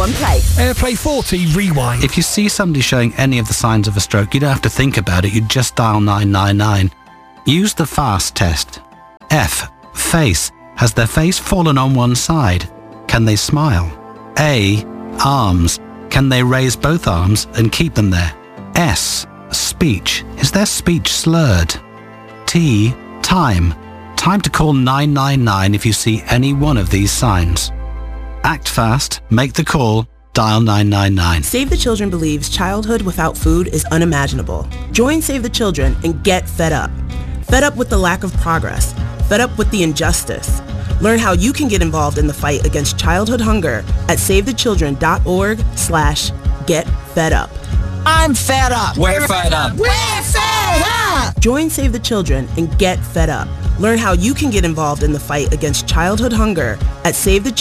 One place. AirPlay 40 Rewind. If you see somebody showing any of the signs of a stroke, you don't have to think about it, you just dial 999. Use the FAST test. F. Face. Has their face fallen on one side? Can they smile? A. Arms. Can they raise both arms and keep them there? S. Speech. Is their speech slurred? T. Time. Time to call 999 if you see any one of these signs. Act fast, make the call, dial 999. Save the Children believes childhood without food is unimaginable. Join Save the Children and get fed up. Fed up with the lack of progress. Fed up with the injustice. Learn how you can get involved in the fight against childhood hunger at savethechildren.org/getfedup. I'm fed up. We're fed up. We're fed up. Join Save the Children and get fed up. Learn how you can get involved in the fight against childhood hunger at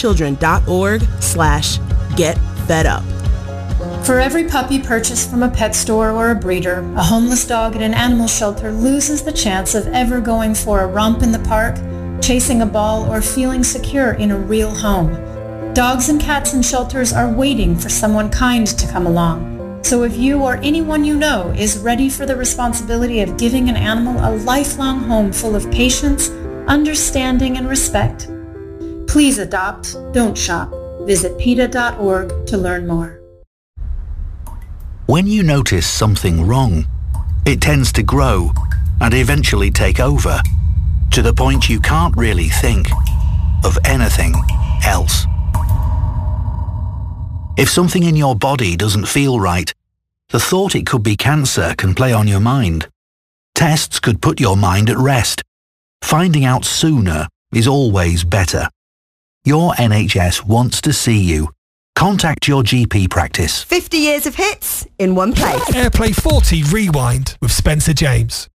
savethechildren.org/getfedup. For every puppy purchased from a pet store or a breeder, a homeless dog at an animal shelter loses the chance of ever going for a romp in the park, chasing a ball, or feeling secure in a real home. Dogs and cats in shelters are waiting for someone kind to come along. So if you or anyone you know is ready for the responsibility of giving an animal a lifelong home full of patience, understanding, and respect, please adopt, don't shop. Visit PETA.org to learn more. When you notice something wrong, it tends to grow and eventually take over, to the point you can't really think of anything else. If something in your body doesn't feel right, the thought it could be cancer can play on your mind. Tests could put your mind at rest. Finding out sooner is always better. Your NHS wants to see you. Contact your GP practice. 50 years of hits in one place. AirPlay 40 Rewind with Spencer James.